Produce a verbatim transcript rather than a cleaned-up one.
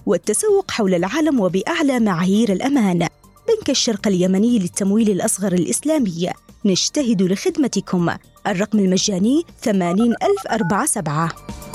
والتسوق حول العالم وبأعلى معايير الأمان. بنك الشرق اليمني للتمويل الأصغر الإسلامي، نجتهد لخدمتكم. الرقم المجاني ثمانين ألف وأربعة وسبعين.